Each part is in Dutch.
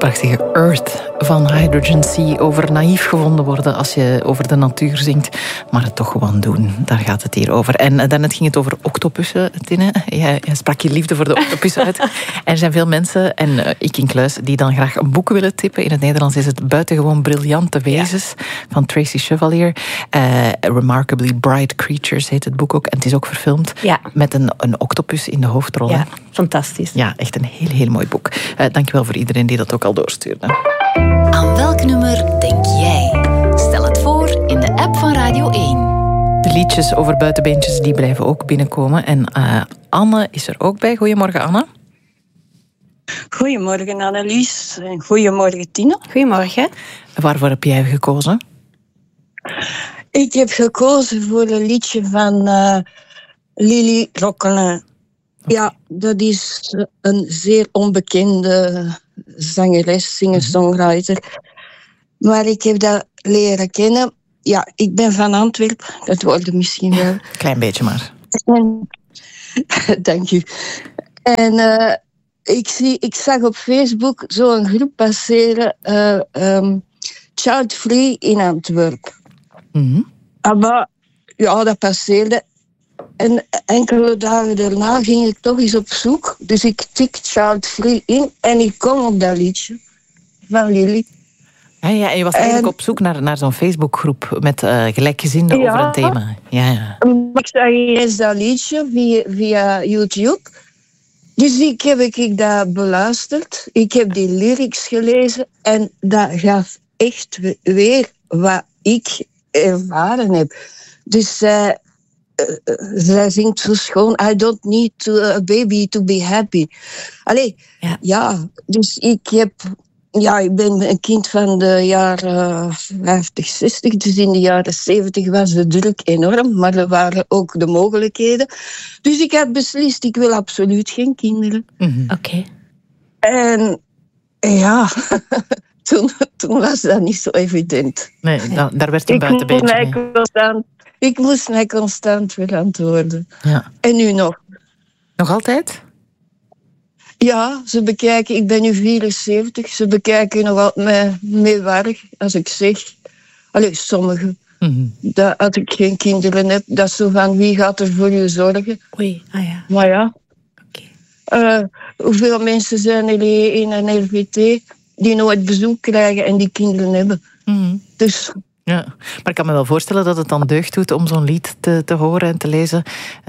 prachtige Earth van Hydrogen Sea. Over naïef gevonden worden als je over de natuur zingt, maar het toch gewoon doen. Daar gaat het hier over. En daarnet ging het over octopussen, Tinne. Jij sprak je liefde voor de octopussen uit. Er zijn veel mensen, en ik incluis, die dan graag een boek willen tippen. In het Nederlands is het Buitengewoon Briljante Wezens van Tracy Chevalier. Remarkably Bright Creatures heet het boek ook. En het is ook verfilmd met een octopus in de hoofdrol. Ja, fantastisch. Ja, echt een heel mooi boek. Dankjewel voor iedereen die dat ook al doorstuurde. Aan welk nummer denk jij? Stel het voor in de app van Radio 1. De liedjes over buitenbeentjes die blijven ook binnenkomen. En Anne is er ook bij. Goedemorgen, Anne. Goedemorgen, Annelies. En goedemorgen, Tina. Goedemorgen. Waarvoor heb jij gekozen? Ik heb gekozen voor een liedje van Lily Rockelin. Ja, dat is een zeer onbekende zangeres, singer-songwriter. Maar ik heb dat leren kennen. Ja, ik ben van Antwerpen. Dat wordt misschien wel. Klein beetje maar. Dank u. En ik zag op Facebook zo'n groep passeren. Child Free in Antwerpen. Mm-hmm. Maar ja, dat passeerde. En enkele dagen daarna ging ik toch eens op zoek. Dus ik tik Child Free in en ik kom op dat liedje van Lily. Ja, en je was eigenlijk op zoek naar zo'n Facebookgroep met gelijkgezinden over een thema. Ja. Ik zag eens dat liedje via YouTube. Dus heb ik dat beluisterd. Ik heb die lyrics gelezen en dat gaf echt weer wat ik ervaren heb. Dus zij zingt zo schoon. I don't need a baby to be happy. Allee, dus ik ben een kind van de jaren 50, 60. Dus in de jaren 70 was de druk enorm. Maar er waren ook de mogelijkheden. Dus ik had beslist, ik wil absoluut geen kinderen. Mm-hmm. Oké. En ja... Toen was dat niet zo evident. Nee, daar werd een buitenbeentje mee. Ik moest mij constant verantwoorden. Ja. En nu nog. Nog altijd? Ja, ze bekijken... Ik ben nu 74. Ze bekijken nog altijd met warrig, als ik zeg... Allee, sommigen. Mm-hmm. Dat, als ik geen kinderen heb, dat is zo van... Wie gaat er voor je zorgen? Oei, ja. Maar ja. Okay. Hoeveel mensen zijn er in een RVT... die nooit bezoek krijgen en die kinderen hebben. Mm-hmm. Dus... Ja, maar ik kan me wel voorstellen dat het dan deugd doet om zo'n lied te horen en te lezen,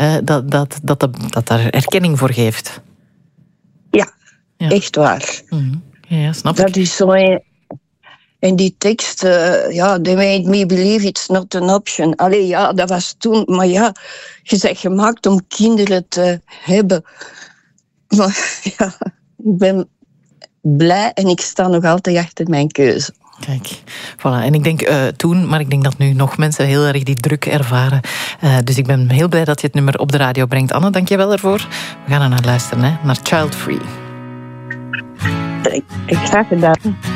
dat daar erkenning voor geeft. Ja. Echt waar. Mm-hmm. Ja, snap ik. Dat is zo... En die tekst, they made me believe it's not an option. Allee, ja, dat was toen... Maar ja, je bent gemaakt om kinderen te hebben. Maar ja, ik ben blij en ik sta nog altijd achter mijn keuze. Kijk, voilà. En ik denk toen, maar ik denk dat nu nog mensen heel erg die druk ervaren. Dus ik ben heel blij dat je het nummer op de radio brengt. Anne, dank je wel ervoor. We gaan er naar luisteren, naar Child Free. Ik graag gedaan.